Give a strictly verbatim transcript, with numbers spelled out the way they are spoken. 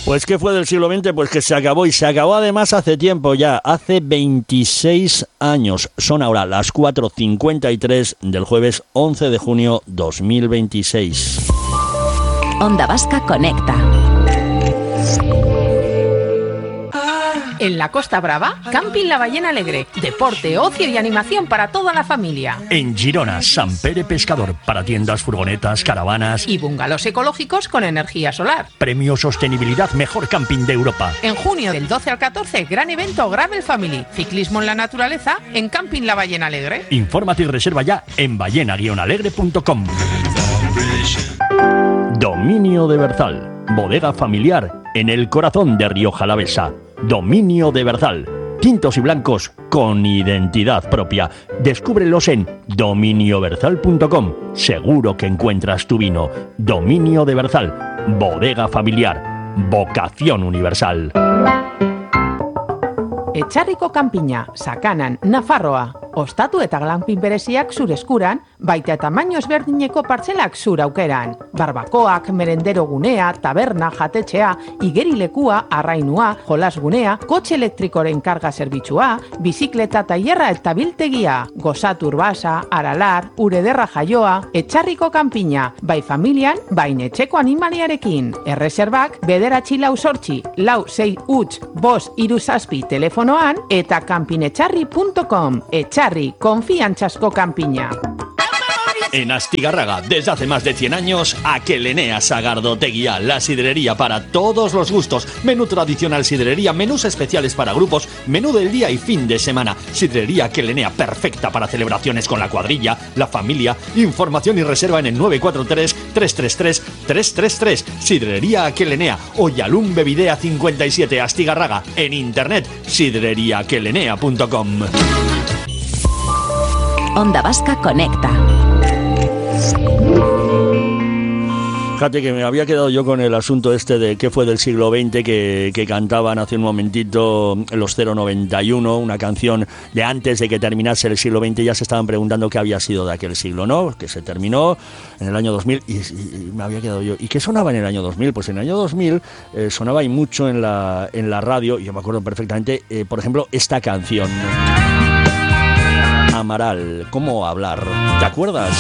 Pues ¿qué fue del siglo veinte? Pues que se acabó, y se acabó además hace tiempo ya, hace veintiséis años. Son ahora las cuatro cincuenta y tres del jueves once de junio dos mil veintiséis. Onda Vasca Conecta. En la Costa Brava, Camping La Ballena Alegre. Deporte, ocio y animación para toda la familia. En Girona, Sant Pere Pescador, para tiendas, furgonetas, caravanas Y bungalows ecológicos con energía solar. Premio Sostenibilidad Mejor Camping de Europa. En junio del doce al catorce, gran evento Gravel Family. Ciclismo en la naturaleza en Camping La Ballena Alegre. Infórmate y reserva ya en ballena guion alegre punto com. Dominio de Berzal, bodega familiar en el corazón de Rioja Alavesa. Dominio de Berzal, tintos y blancos con identidad propia. Descúbrelos en dominio berzal punto com. Seguro que encuentras tu vino. Dominio de Berzal, bodega familiar, vocación universal. Etxarriko kanpina, Sakanan, Nafarroa. Ostatu eta glampin bereziak zure eskuran, baita eta tamaino ezberdineko partzelak zure aukeran. Barbakoak, merendero gunea, taberna, jatetxea, igerilekua, arrainua, jolasgunea, kotxe elektrikoren karga zerbitzua, bizikleta tailerra eta biltegia, gozatu urbasa, aralar, urederra jaioa, Etxarriko kanpina, bai familian, bai etxeko animaliarekin. Erreserbak, bederatzi lau sortzi, lau sei huts, bost hiru zazpi telefonoan, eta kanpinetxarri punto com. Etxarri, konfiantzazko kanpina. En Astigarraga, desde hace más de cien años, Aquelenea Sagardoteguía, la sidrería para todos los gustos. Menú tradicional sidrería, menús especiales para grupos, menú del día y fin de semana. Sidrería Aquelenea, perfecta para celebraciones con la cuadrilla, la familia. Información y reserva en el nueve cuatro tres, tres tres tres, tres tres tres. Sidrería Aquelenea, Oyalum Bevidea cincuenta y siete, Astigarraga. En internet, sidrería aquelenea punto com. Onda Vasca Conecta. Fíjate que me había quedado yo con el asunto este de qué fue del siglo veinte que, que cantaban hace un momentito los cero noventa y uno, una canción de antes de que terminase el siglo veinte. Ya se estaban preguntando qué había sido de aquel siglo, ¿no? Que se terminó en el año dos mil y, y, y me había quedado yo. ¿Y qué sonaba en el año dos mil? Pues en el año dos mil eh, sonaba y mucho en la, en la radio, y yo me acuerdo perfectamente, eh, por ejemplo, esta canción. Amaral, ¿cómo hablar? ¿Te acuerdas?